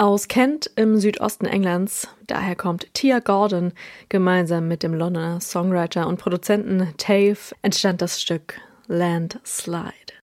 Aus Kent im Südosten Englands, daher kommt Tia Gordon, gemeinsam mit dem Londoner Songwriter und Produzenten Tave entstand das Stück Landslide.